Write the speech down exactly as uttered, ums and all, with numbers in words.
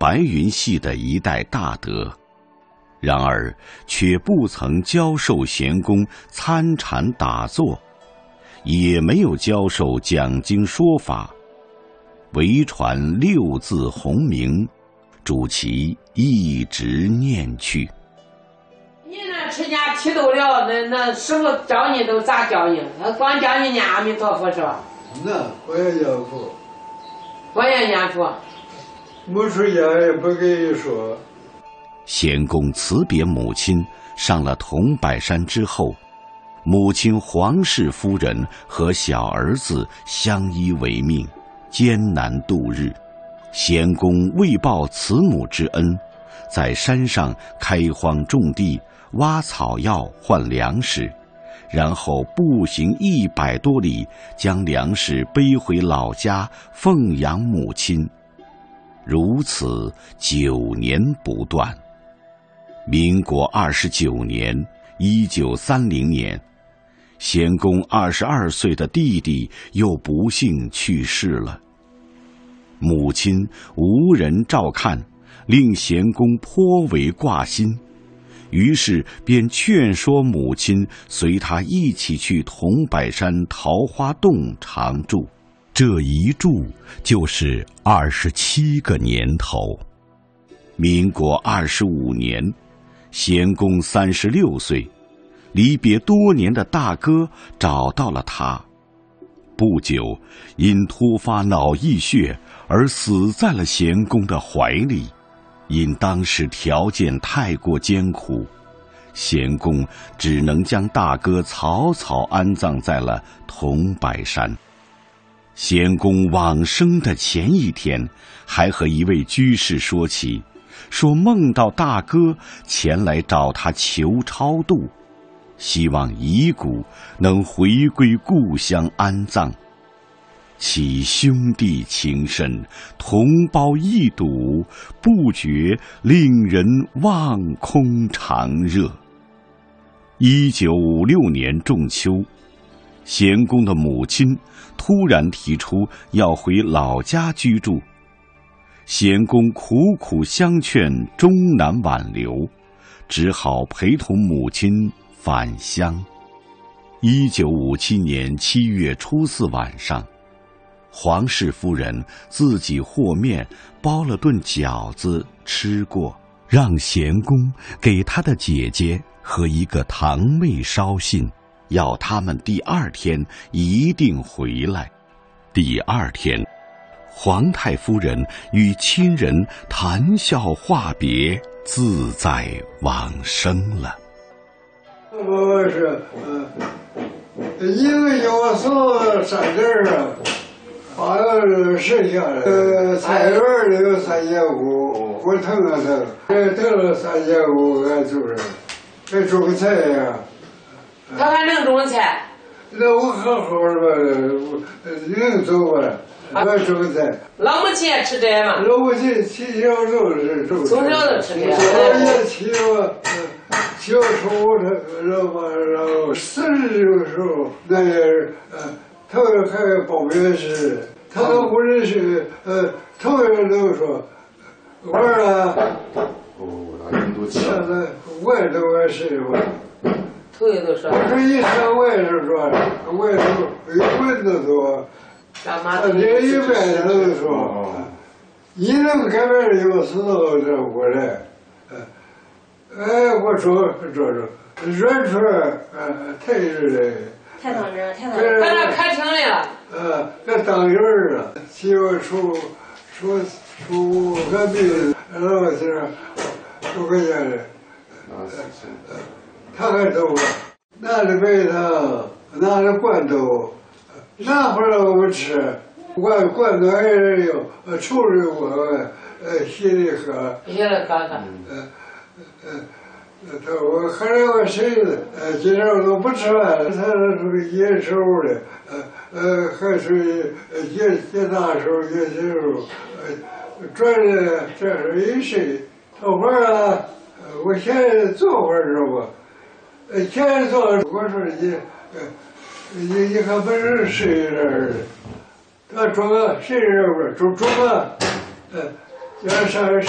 白云系的一代大德，然而却不曾教授贤公参禅打坐，也没有教授讲经说法，唯传六字洪名，主其一直念去。 你那持家剃度了，那那师傅教你都咋教你？他光教你念阿弥陀佛是吧？ 那我也念佛， 我也念佛。 没出家也不跟你说。 贤公辞别母亲，上了桐柏山之后，母亲黄氏夫人和小儿子相依为命，艰难度日。贤公为报慈母之恩，在山上开荒种地，挖草药换粮食，然后步行一百多里，将粮食背回老家奉养母亲。如此九年不断。民国二十九年，一九三零年，贤公二十二岁的弟弟又不幸去世了。母亲无人照看，令贤公颇为挂心，于是便劝说母亲随他一起去桐柏山桃花洞常住。这一住就是二十七个年头。民国二十五年，贤公三十六岁，离别多年的大哥找到了他。不久，因突发脑溢血而死在了贤公的怀里。因当时条件太过艰苦，贤公只能将大哥草草安葬在了桐柏山。贤公往生的前一天，还和一位居士说起，说梦到大哥前来找他求超度，希望遗骨能回归故乡安葬。其兄弟情深，同胞一睹，不觉令人望空长热。一九五六年仲秋，贤公的母亲突然提出要回老家居住，贤公苦苦相劝，终难挽留，只好陪同母亲返乡。一九五七年七月初四晚上，黄氏夫人自己和面包了顿饺子吃过，让贤公给他的姐姐和一个堂妹捎信，要他们第二天一定回来。第二天，皇太夫人与亲人谈笑话别，自在往生了。 我是呃，一个要送三件啊，好像是剩下的。呃，菜园里有三千五，我腾了腾，呃，腾了三千五，俺就是，还种个菜呀。 他还能种菜？ 那我好好的吧，能走吧？我种菜。 老母亲也吃这嘛？ 老母亲从小就是种。 从小就吃这。 我也骑我，骑我宠物车，然后然后四十的时候，那人呃，他还保镖是，他都不认识，呃，头人都说，玩了。哦，那人都现在外头还是吧。 头一都说。 我说一看外头说，外头有棍子说，他连一外头都说，一能改变有时候这过来，哎，我说说说，软出来，呃，太热了。 太当真，太当真。 把那开庭来了。 呃，那当人儿啊，媳妇出出出个病，然后就是出个家的，呃，他还走了，拿着白糖，拿着罐头，拿回来我们吃，罐罐头还是有，呃，抽着我，呃，稀里喝， 稀里喝喝， 呃呃。他我后来我谁子，呃，今天我都不吃饭，他属于野手的，呃呃，还属于野野大手、野小手，呃，转的这是一谁？头发啊，我现在做会儿知道吧？呃，现在做，我说你，呃，你你看不是谁人？他中个谁人不是？中中个，呃，要上。